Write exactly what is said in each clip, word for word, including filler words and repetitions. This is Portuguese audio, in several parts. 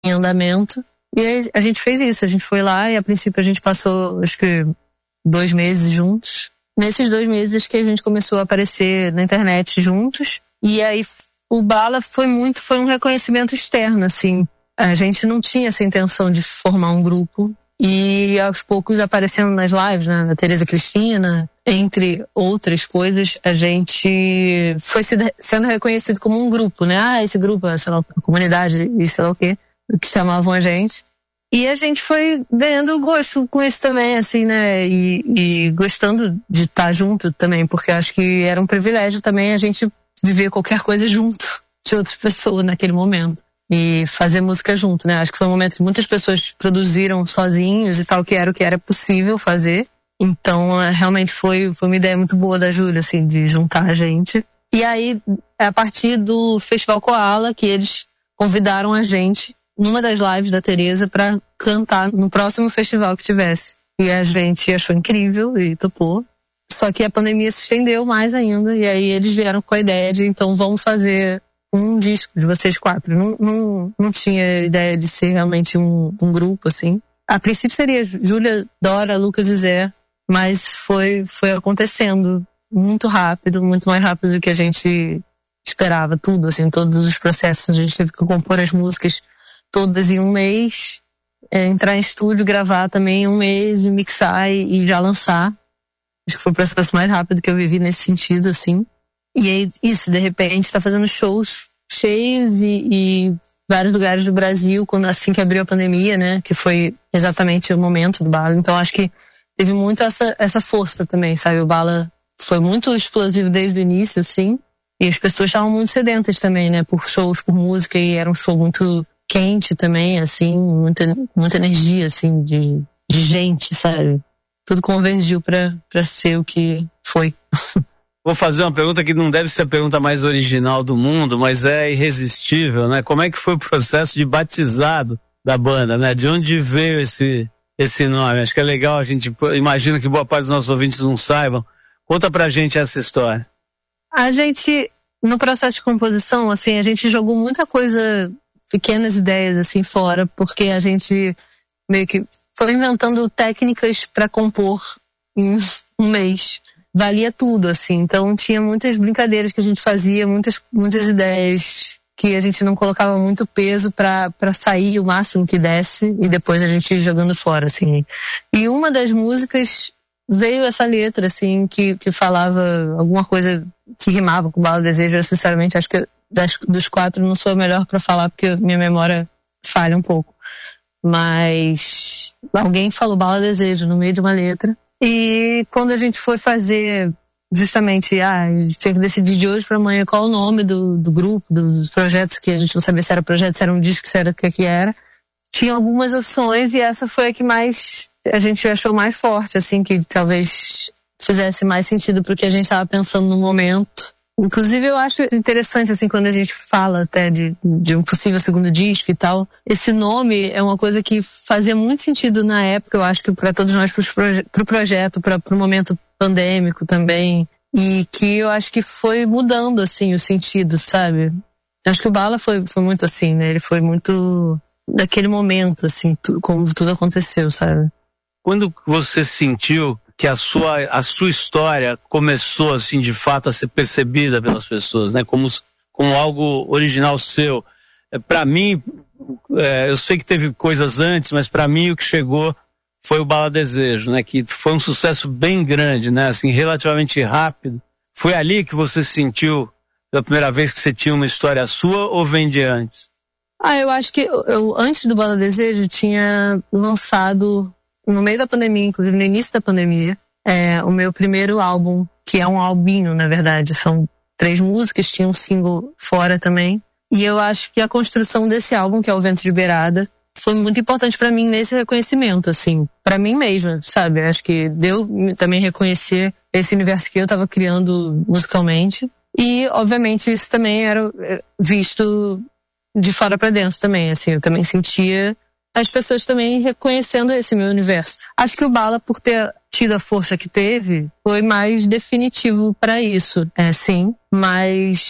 em andamento. E aí a gente fez isso, a gente foi lá e a princípio a gente passou, acho que, dois meses juntos. Nesses dois meses que a gente começou a aparecer na internet juntos. E aí o Bala foi muito, foi um reconhecimento externo, assim. A gente não tinha essa intenção de formar um grupo. E aos poucos aparecendo nas lives, né, na Tereza Cristina, entre outras coisas, a gente foi sendo reconhecido como um grupo, né? Ah, esse grupo, sei lá, a comunidade, e sei lá o quê, que chamavam a gente. E a gente foi ganhando gosto com isso também, assim, né? E, e gostando de estar junto também, porque acho que era um privilégio também a gente viver qualquer coisa junto de outra pessoa naquele momento. E fazer música junto, né? Acho que foi um momento que muitas pessoas produziram sozinhos e tal, que era o que era possível fazer. Então, realmente foi, foi uma ideia muito boa da Júlia, assim, de juntar a gente. E aí, a partir do Festival Koala, que eles convidaram a gente, numa das lives da Tereza, pra cantar no próximo festival que tivesse. E a gente achou incrível e topou. Só que a pandemia se estendeu mais ainda, e aí eles vieram com a ideia de, então, vamos fazer um disco de vocês quatro. Não, não, não tinha ideia de ser realmente um, um grupo, assim. A princípio seria Júlia, Dora, Lucas e Zé, mas foi, foi acontecendo muito rápido, muito mais rápido do que a gente esperava, tudo, assim, todos os processos. A gente teve que compor as músicas todas em um mês, é, entrar em estúdio, gravar também em um mês, mixar e, e já lançar. Acho que foi o processo mais rápido que eu vivi nesse sentido, assim. E aí, isso, de repente, tá fazendo shows cheios e, e vários lugares do Brasil, quando assim que abriu a pandemia, né? Que foi exatamente o momento do Bala. Então, acho que teve muito essa, essa força também, sabe? O Bala foi muito explosivo desde o início, assim. E as pessoas estavam muito sedentas também, né? Por shows, por música. E era um show muito quente também, assim. Muita, muita energia, assim, de, de gente, sabe? Tudo convergiu pra, pra ser o que foi. Vou fazer uma pergunta que não deve ser a pergunta mais original do mundo, mas é irresistível, né? Como é que foi o processo de batizado da banda, né? De onde veio esse, esse nome? Acho que é legal, a gente imagina que boa parte dos nossos ouvintes não saibam. Conta pra gente essa história. A gente, no processo de composição, assim, a gente jogou muita coisa, pequenas ideias, assim, fora, porque a gente meio que foi inventando técnicas pra compor em um mês. Valia tudo, assim. Então tinha muitas brincadeiras que a gente fazia, muitas, muitas ideias que a gente não colocava muito peso pra, pra sair o máximo que desse e depois a gente ia jogando fora, assim. E uma das músicas veio essa letra, assim, que, que falava alguma coisa que rimava com Bala Desejo. Eu, sinceramente, acho que das, dos quatro não sou a melhor pra falar porque minha memória falha um pouco. Mas alguém falou Bala Desejo no meio de uma letra. E quando a gente foi fazer justamente, ah, a gente tinha que decidir de hoje para amanhã qual o nome do, do grupo, do, dos projetos, que a gente não sabia se era projeto, se era um disco, se era o que que era. Tinha algumas opções e essa foi a que mais a gente achou mais forte, assim, que talvez fizesse mais sentido pro que a gente estava pensando no momento. Inclusive eu acho interessante, assim, quando a gente fala até de, de um possível segundo disco e tal, esse nome é uma coisa que fazia muito sentido na época, eu acho que para todos nós, pro, proje- pro projeto, para pro momento pandêmico também, e que eu acho que foi mudando, assim, o sentido, sabe? Acho que o Bala foi, foi muito assim, né? Ele foi muito daquele momento, assim, tu, como tudo aconteceu, sabe? Quando você sentiu que a sua, a sua história começou, assim, de fato, a ser percebida pelas pessoas, né? Como, como algo original seu. É, para mim, é, eu sei que teve coisas antes, mas para mim o que chegou foi o Bala Desejo, né? Que foi um sucesso bem grande, né? Assim, relativamente rápido. Foi ali que você sentiu pela primeira vez que você tinha uma história sua ou vem de antes? Ah, eu acho que eu, eu antes do Bala Desejo tinha lançado no meio da pandemia, inclusive no início da pandemia, é o meu primeiro álbum, que é um albinho, na verdade. São três músicas, tinha um single fora também. E eu acho que a construção desse álbum, que é o Vento de Beirada, foi muito importante pra mim nesse reconhecimento, assim, pra mim mesma, sabe? Acho que deu também reconhecer esse universo que eu tava criando musicalmente. E, obviamente, isso também era visto de fora pra dentro também, assim, eu também sentia as pessoas também reconhecendo esse meu universo. Acho que o Bala, por ter tido a força que teve, foi mais definitivo pra isso, é sim. Mas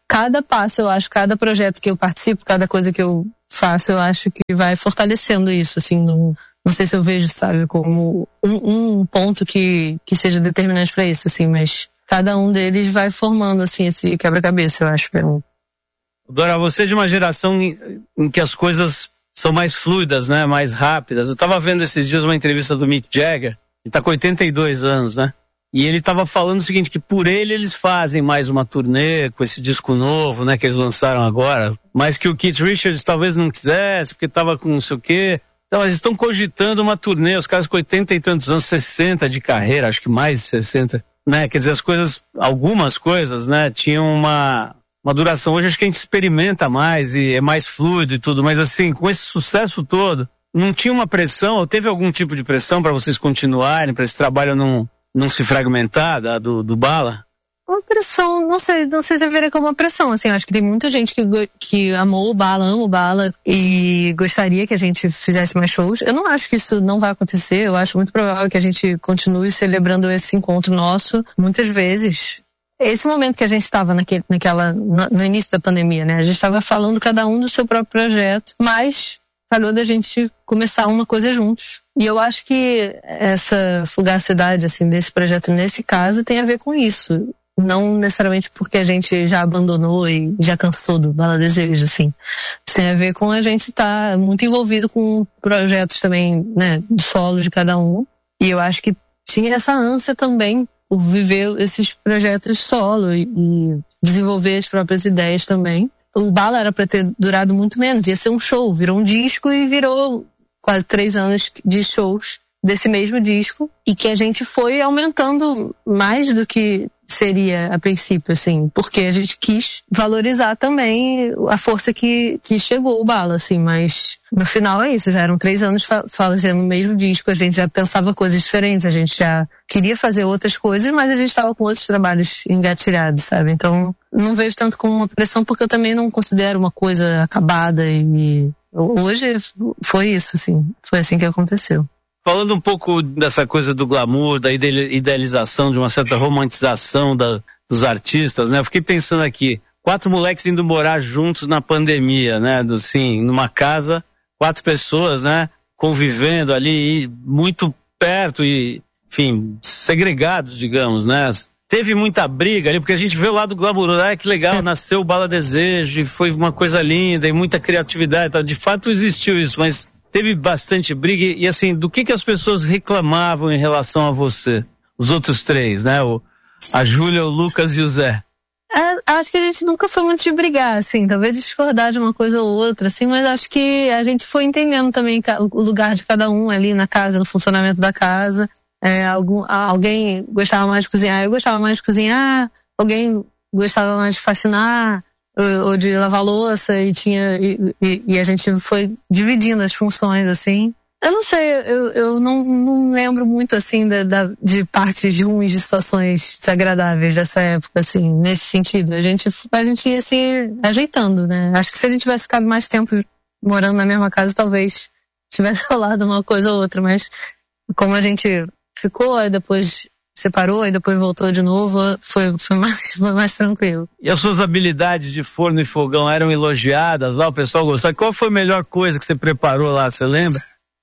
cada passo, eu acho, cada projeto que eu participo, cada coisa que eu faço, eu acho que vai fortalecendo isso, assim, não, não sei se eu vejo, sabe, como um, um ponto que, que seja determinante para isso, assim, mas cada um deles vai formando, assim, esse quebra-cabeça, eu acho, pra mim. Dora, você é de uma geração em, em que as coisas são mais fluidas, né, mais rápidas. Eu tava vendo esses dias uma entrevista do Mick Jagger, ele tá com oitenta e dois anos, né? E ele tava falando o seguinte, que por ele eles fazem mais uma turnê com esse disco novo, né, que eles lançaram agora, mas que o Keith Richards talvez não quisesse, porque tava com não sei o quê. Então eles estão cogitando uma turnê, os caras com oitenta e tantos anos, sessenta de carreira, acho que mais de sessenta, né? Quer dizer, as coisas, algumas coisas, né, tinham uma, uma duração. Hoje acho que a gente experimenta mais e é mais fluido e tudo, mas assim, com esse sucesso todo, não tinha uma pressão, ou teve algum tipo de pressão para vocês continuarem, para esse trabalho não... não se fragmentar da, do, do Bala? Uma pressão, não sei, não sei se veria como uma pressão, assim, eu acho que tem muita gente que, que amou o Bala, ama o Bala e gostaria que a gente fizesse mais shows. Eu não acho que isso não vai acontecer, eu acho muito provável que a gente continue celebrando esse encontro nosso muitas vezes. Esse momento que a gente estava naquele, naquela, no, no início da pandemia, né, a gente estava falando cada um do seu próprio projeto, mas calhou da gente começar uma coisa juntos. E eu acho que essa fugacidade, assim, desse projeto, nesse caso, tem a ver com isso. Não necessariamente porque a gente já abandonou e já cansou do Bala Desejo, assim. Isso tem a ver com a gente estar tá muito envolvido com projetos também, né, de solo de cada um. E eu acho que tinha essa ânsia também por viver esses projetos solo e, e desenvolver as próprias ideias também. O Bala era para ter durado muito menos, ia ser um show, virou um disco e virou quase três anos de shows desse mesmo disco e que a gente foi aumentando mais do que seria a princípio, assim, porque a gente quis valorizar também a força que, que chegou o Bala, assim, mas no final é isso, já eram três anos fa- fazendo o mesmo disco, a gente já pensava coisas diferentes, a gente já queria fazer outras coisas, mas a gente estava com outros trabalhos engatilhados, sabe? Então, não vejo tanto como uma pressão, porque eu também não considero uma coisa acabada e hoje foi isso, assim, foi assim que aconteceu. Falando um pouco dessa coisa do glamour, da idealização, de uma certa romantização da, dos artistas, né? Eu fiquei pensando aqui, quatro moleques indo morar juntos na pandemia, né? Do, sim, numa casa, quatro pessoas, né? Convivendo ali, muito perto e, enfim, segregados, digamos, né? Teve muita briga ali, porque a gente vê o lado glamour, ah, que legal, nasceu o Bala Desejo, e foi uma coisa linda, e muita criatividade e tal. De fato existiu isso, mas teve bastante briga e, assim, do que que as pessoas reclamavam em relação a você? Os outros três, né? O, a Júlia, o Lucas e o Zé. É, acho que a gente nunca foi muito de brigar, assim, talvez discordar de uma coisa ou outra, assim, mas acho que a gente foi entendendo também o lugar de cada um ali na casa, no funcionamento da casa. É, algum, alguém gostava mais de cozinhar, eu gostava mais de cozinhar, alguém gostava mais de faxinar, ou de lavar louça, e tinha e, e, e a gente foi dividindo as funções, assim. Eu não sei, eu, eu não, não lembro muito, assim, da, da, de partes ruins, de situações desagradáveis dessa época, assim, nesse sentido. A gente, a gente ia se ajeitando, né? Acho que se a gente tivesse ficado mais tempo morando na mesma casa, talvez tivesse rolado uma coisa ou outra, mas como a gente ficou, aí depois separou e depois voltou de novo, foi, foi, mais, foi mais tranquilo. E as suas habilidades de forno e fogão eram elogiadas lá? O pessoal gostou? Qual foi a melhor coisa que você preparou lá, você lembra?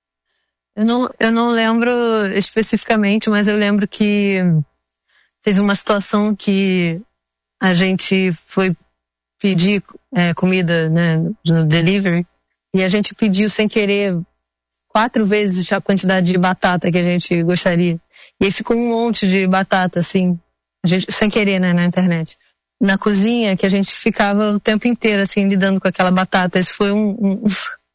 Eu não, eu não lembro especificamente, mas eu lembro que teve uma situação que a gente foi pedir é, comida, né, no delivery, e a gente pediu sem querer quatro vezes a quantidade de batata que a gente gostaria. E aí ficou um monte de batata, assim, a gente, sem querer, né, na internet. Na cozinha, que a gente ficava o tempo inteiro, assim, lidando com aquela batata. Esse foi um... um...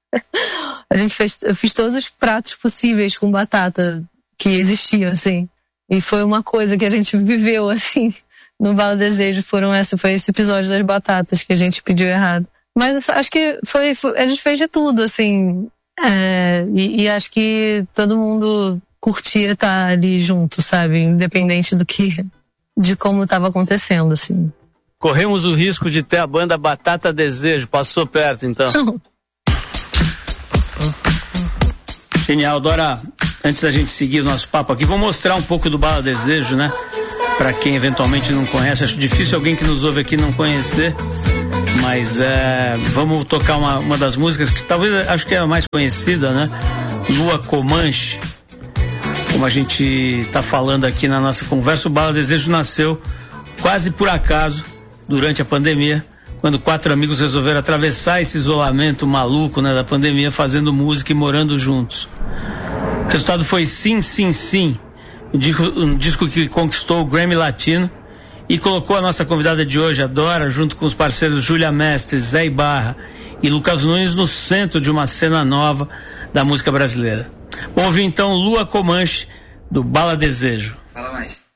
a gente fez, eu fiz todos os pratos possíveis com batata que existiam, assim. E foi uma coisa que a gente viveu, assim, no Bala Desejo. Foram essa, foi esse episódio das batatas que a gente pediu errado. Mas acho que foi, foi a gente fez de tudo, assim. É, e, e acho que todo mundo curtia estar ali junto, sabe? Independente do que, de como estava acontecendo, assim. Corremos o risco de ter a banda Batata Desejo, passou perto, então. Não. Genial, Dora. Antes da gente seguir o nosso papo aqui, vou mostrar um pouco do Bala Desejo, né? Pra quem eventualmente não conhece, acho difícil alguém que nos ouve aqui não conhecer. mas é, vamos tocar uma, uma das músicas que talvez, acho que é a mais conhecida, né? Lua Comanche. Como a gente está falando aqui na nossa conversa, o Bala Desejo nasceu quase por acaso durante a pandemia, quando quatro amigos resolveram atravessar esse isolamento maluco, né, da pandemia, fazendo música e morando juntos. O resultado foi Sim, Sim, Sim, um disco, um disco que conquistou o Grammy Latino e colocou a nossa convidada de hoje, a Dora, junto com os parceiros Júlia Mestre, Zé Ibarra e Lucas Nunes, no centro de uma cena nova da música brasileira. Vamos ouvir então Lua Comanche, do Bala Desejo. Fala mais.